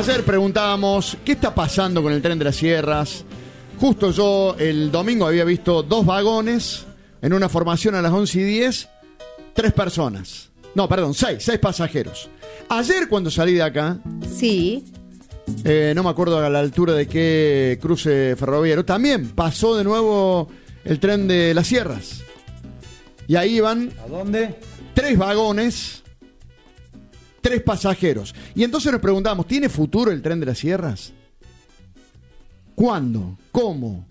Ayer preguntábamos, ¿qué está pasando con el tren de las sierras? Justo yo el domingo había visto 2 vagones en una formación a las 11:10, 3 personas. No, perdón, 6 pasajeros. Ayer cuando salí de acá... Sí. No me acuerdo a la altura de qué cruce ferroviario. También pasó de nuevo el tren de las sierras. Y ahí iban... ¿A dónde? 3 vagones, 3 pasajeros. Y entonces nos preguntamos, ¿tiene futuro el tren de las sierras? ¿Cuándo? ¿Cómo?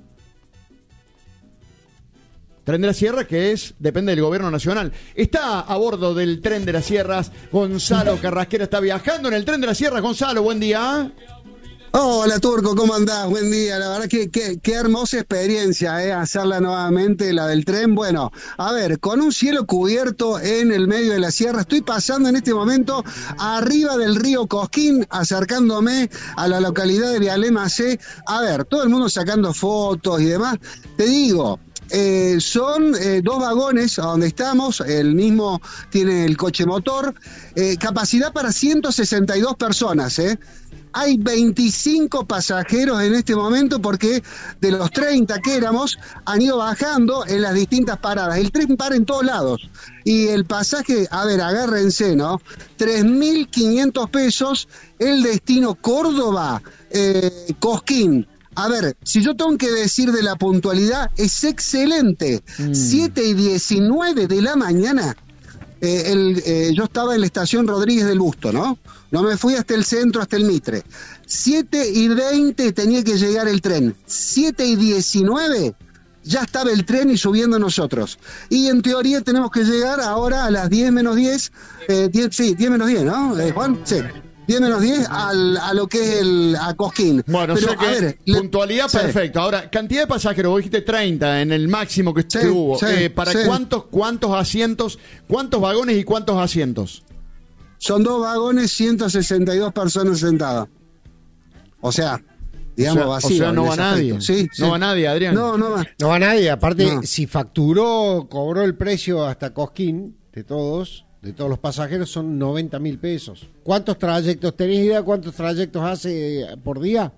Tren de las Sierras que depende del gobierno nacional. Está a bordo del tren de las Sierras Gonzalo Carrasquera, está viajando en el tren de las Sierras. Gonzalo, buen día. Hola Turco, ¿cómo andás? Buen día, la verdad que qué hermosa experiencia, hacerla nuevamente, la del tren. Bueno, a ver, con un cielo cubierto en el medio de la sierra, estoy pasando en este momento arriba del río Cosquín, acercándome a la localidad de Vialema-C. A ver, todo el mundo sacando fotos y demás. Te digo, son 2 vagones a donde estamos, el mismo tiene el coche motor, capacidad para 162 personas, Hay 25 pasajeros en este momento porque de los 30 que éramos han ido bajando en las distintas paradas. El tren para en todos lados. Y el pasaje, a ver, agárrense, ¿no? 3.500 pesos, el destino Córdoba, Cosquín. A ver, si yo tengo que decir de la puntualidad, es excelente. 7:19 de la mañana. Yo estaba en la estación Rodríguez del Busto, ¿no? No me fui hasta el centro, hasta el Mitre. 7:20 tenía que llegar el tren. 7:19 ya estaba el tren y subiendo nosotros. Y en teoría tenemos que llegar ahora a las 10 menos 10. 10 menos 10, ¿no, Juan? Sí. 10 menos 10 a lo que es a Cosquín. Bueno, pero, o sea que, a ver, puntualidad perfecta. Ahora, cantidad de pasajeros, vos dijiste 30 en el máximo que hubo. ¿Para cuántos asientos, cuántos vagones y cuántos asientos? Son 2 vagones, 162 personas sentadas. O sea, digamos vacío. O sea, no va nadie. Sí. No va nadie, Adrián. No va. No va nadie. Aparte, si cobró el precio hasta Cosquín de todos los pasajeros, son 90.000 pesos. ¿Cuántos trayectos? ¿Tenés idea cuántos trayectos hace por día?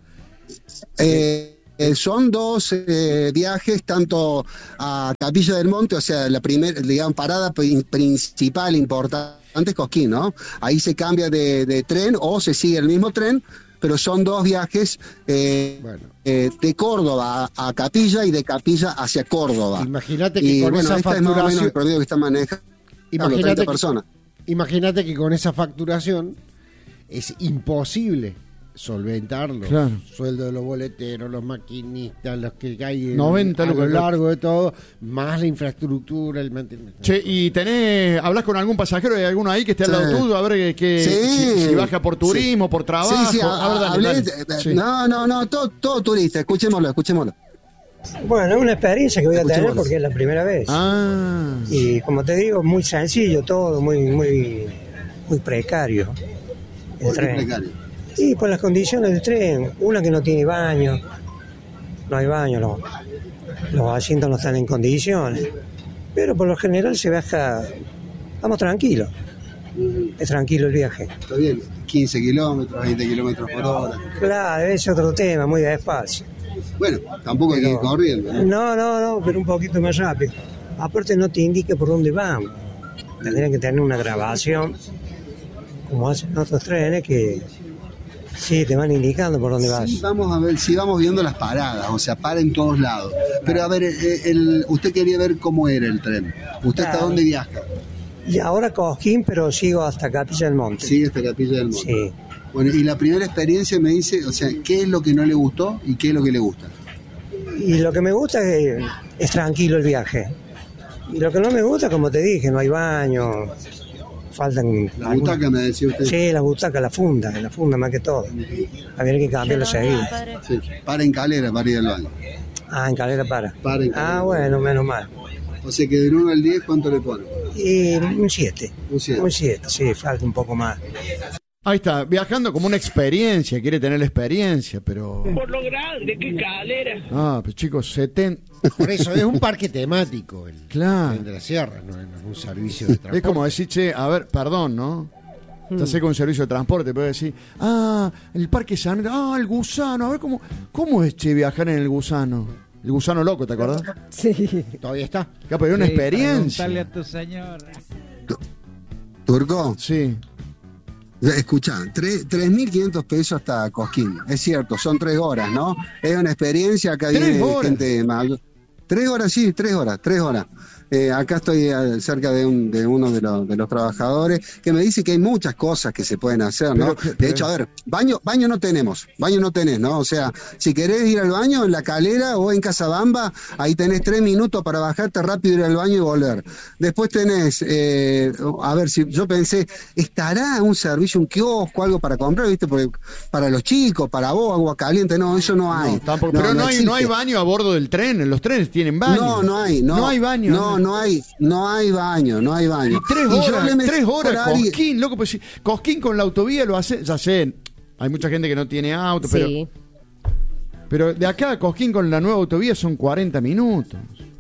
Son 2 viajes, tanto a Capilla del Monte, o sea, la primera, digamos, parada principal importante es Cosquín, ¿no? Ahí se cambia de tren o se sigue el mismo tren, pero son 2 viajes de Córdoba a Capilla y de Capilla hacia Córdoba. Imagínate que con esa facturación... es más o menos el promedio que está manejando. Imagínate que con esa facturación es imposible solventarlo. Claro. Sueldo de los boleteros, los maquinistas, los que hay 90 a lo largo de todo, más la infraestructura, el mantenimiento. Che, ¿y hablás con algún pasajero? ¿Hay alguno ahí que esté al lado tuyo? A ver si baja por turismo, por trabajo. Sí, dale. No, todo turista, escuchémoslo. Bueno, es una experiencia que voy a tener porque es la primera vez. Y como te digo, muy sencillo todo, muy precario. ¿Por qué precario? Y por las condiciones del tren, una que no tiene baño, no hay baño, los asientos no están en condiciones, pero por lo general se baja, vamos tranquilo, es tranquilo el viaje. Está bien, 15 kilómetros, 20 kilómetros por hora. Claro, ese es otro tema, muy despacio. Bueno, tampoco hay que ir corriendo, ¿no? No, pero un poquito más rápido. Aparte no te indica por dónde vamos. Tendrían que tener una grabación, como hacen otros trenes, que sí, te van indicando por dónde vas. Sí, vamos viendo las paradas, o sea, para en todos lados. Pero a ver, usted quería ver cómo era el tren. ¿Usted hasta dónde viaja? Y ahora Cosquín, pero sigo hasta Capilla del Monte. Sigue hasta Capilla del Monte. Sí. Bueno, y la primera experiencia me dice, o sea, ¿qué es lo que no le gustó y qué es lo que le gusta? Y lo que me gusta es tranquilo el viaje. Y lo que no me gusta, como te dije, no hay baño, faltan... La butaca, me decía usted. Sí, la butaca, la funda más que todo. Habría que cambiarlo seguido. Sí, para en Calera para ir al baño. En Calera para. Para en Calera. Bueno, menos mal. O sea que del 1 al 10, ¿cuánto le pone? Y un 7. Un 7, sí, falta un poco más. Ahí está, viajando como una experiencia, quiere tener la experiencia, pero... Por lo grande, qué Calera. Pues chicos, 70... Por eso es un parque temático el claro. de la Sierra, no es un servicio de transporte. Es como decir, che, a ver, perdón, ¿no? Ya sé, con un servicio de transporte, pero decir, el Parque Sarmiento, el gusano, a ver cómo es viajar en el gusano. El gusano loco, ¿te acordás? Sí. Todavía está. Ya, pero una experiencia. Preguntale a tu señor. ¿Turco? Sí. Escuchá, 3.500 pesos hasta Cosquín. Es cierto, son 3 horas, ¿no? Es una experiencia, acá viene gente mal. 3 horas, sí, 3 horas. Acá estoy cerca de uno de los trabajadores que me dice que hay muchas cosas que se pueden hacer, ¿no? De hecho, a ver, baño no tenés, ¿no? O sea, si querés ir al baño en La Calera o en Casabamba, ahí tenés 3 minutos para bajarte rápido, ir al baño y volver. Después tenés, a ver, si yo pensé, ¿estará un servicio, un kiosco, algo para comprar, viste? Porque para los chicos, para vos, agua caliente, no, eso no hay. No, tampoco, pero no hay baño a bordo del tren, los trenes tienen baño. No hay baño. No hay baño. Y 3 horas, Cosquín, loco, pues Cosquín con la autovía lo hace, ya sé, hay mucha gente que no tiene auto, sí. pero de acá a Cosquín con la nueva autovía son 40 minutos.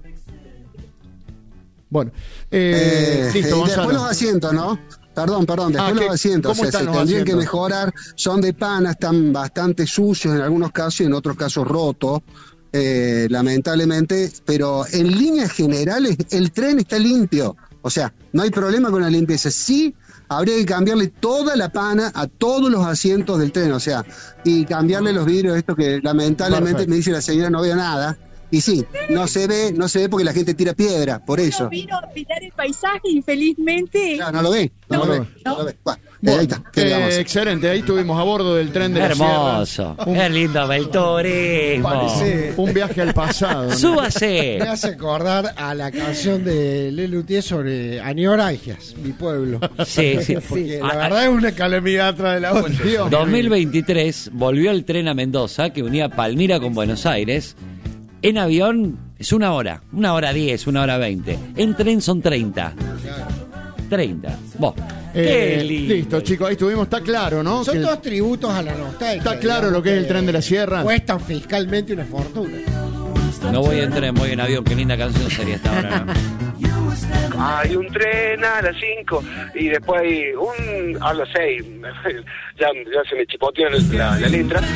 Bueno, listo, Gonzalo. Después los asientos, ¿no? Perdón, después los asientos, se tendrían que mejorar, son de pana, están bastante sucios en algunos casos y en otros casos rotos. Lamentablemente, pero en líneas generales el tren está limpio, o sea, no hay problema con la limpieza. Sí, habría que cambiarle toda la pana a todos los asientos del tren, o sea, y cambiarle los vidrios, esto que lamentablemente Perfecto. Me dice la señora, no veo nada. Y sí, no se ve porque la gente tira piedra, por eso. Vino a mirar el paisaje y felizmente... No lo ve. Bueno, ahí está. Excelente, ahí estuvimos a bordo del tren de la Hermoso, qué lindo el turismo. Un viaje al pasado, ¿no? Súbase. Me hace acordar a la canción de Lelutier sobre Añoraigias, mi pueblo. Sí. Porque la verdad es una calamidad atrás de la otra. 2023 volvió el tren a Mendoza, que unía Palmira con Buenos Aires. En avión es 1 hora, 1 hora 10, 1 hora 20. En tren son 30. 30. Vos. Qué lindo. Listo, chicos, ahí estuvimos. Está claro, ¿no? Son todos tributos a la nostalgia. Está claro lo que es el tren de la sierra. Cuestan fiscalmente una fortuna. No voy en tren, voy en avión. Qué linda canción sería esta hora, ¿no? Hay un tren a las 5 y después hay a las 6. Ya se me chipoteó la letra.